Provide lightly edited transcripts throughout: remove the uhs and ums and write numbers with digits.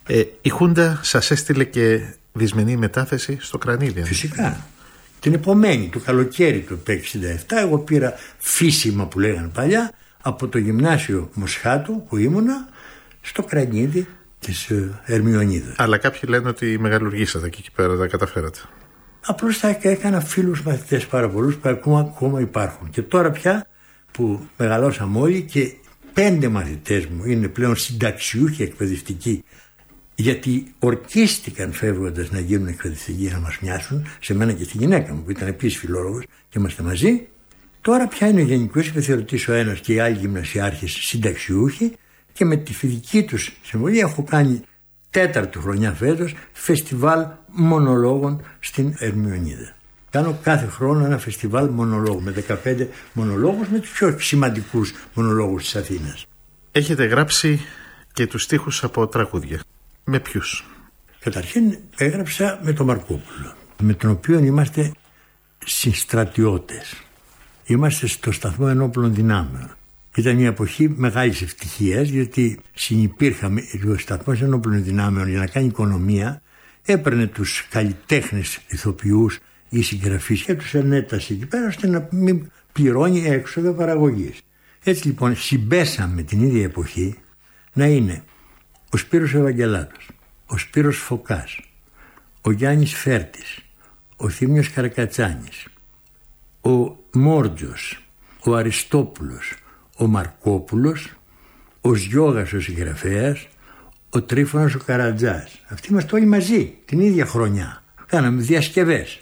Η Χούντα σας έστειλε και δυσμενή μετάθεση στο Κρανίδι. Φυσικά. Την επομένη, το καλοκαίρι του 1967, εγώ πήρα φύσιμα που λέγανε παλιά από το γυμνάσιο Μοσχάτου που ήμουνα στο Κρανίδι της Ερμιονίδας. Αλλά κάποιοι λένε ότι μεγαλουργήσατε και εκεί πέρα τα καταφέρατε. Απλώς θα έκανα φίλους μαθητές πάρα πολλούς που ακόμα υπάρχουν. Και τώρα πια που μεγαλώσαμε όλοι και 5 μαθητές μου είναι πλέον συνταξιούχοι εκπαιδευτικοί, γιατί ορκίστηκαν φεύγοντας να γίνουν εκπαιδευτικοί, να μας μοιάσουν, σε μένα και στη γυναίκα μου που ήταν επίσης φιλόλογος και είμαστε μαζί. Τώρα πια είναι ο γενικός επιθεωρητής ο ένας και οι άλλοι γυμνασιάρχες συνταξιούχοι και με τη δική τους συμβολή έχω κάνει 4η χρονιά φέτος φεστιβάλ μονολόγων στην Ερμιονίδα. Κάνω κάθε χρόνο ένα φεστιβάλ μονολόγων με 15 μονολόγους, με τους πιο σημαντικούς μονολόγους της Αθήνας. Έχετε γράψει και τους στίχους από τραγούδια. Με ποιους? Καταρχήν έγραψα με τον Μαρκόπουλο, με τον οποίο είμαστε συστρατιώτες. Είμαστε στο σταθμό ενόπλων δυνάμεων. Ήταν μια εποχή μεγάλης ευτυχίας, γιατί συνυπήρχαμε. Ο σταθμός ενόπλων δυνάμεων για να κάνει οικονομία έπαιρνε τους καλλιτέχνες ηθοποιούς ή συγγραφείς και τους ενέτασε εκεί πέρα ώστε να μην πληρώνει έξοδα παραγωγής. Έτσι λοιπόν συμπέσαμε την ίδια εποχή να είναι ο Σπύρος Ευαγγελάτος, ο Σπύρος Φωκάς, ο Γιάννης Φέρτης, ο Θήμιος Καρακατσάνης, ο Μόρτζος, ο Αριστόπουλος, ο Μαρκόπουλος, ο Σγιώγας ο συγγραφέας, ο Τρίφωνας ο Καρατζάς. Αυτοί είμαστε όλοι μαζί την ίδια χρονιά. Κάναμε διασκευές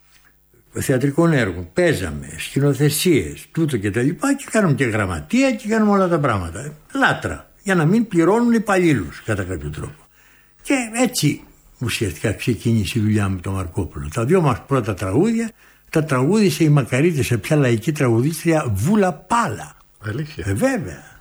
θεατρικών έργων, παίζαμε, σκηνοθεσίες, τούτο και τα λοιπά, και κάναμε και γραμματεία και κάναμε όλα τα πράγματα. Λάτρα, για να μην πληρώνουν υπαλλήλους κατά κάποιο τρόπο. Και έτσι ουσιαστικά ξεκίνησε η δουλειά με τον Μαρκόπουλο. Τα 2 μας πρώτα τραγούδια τα τραγούδισε η μακαρίτησα πια λαϊκή τραγουδίστρια Βούλα Πάλα. Αλήθεια? Βέβαια.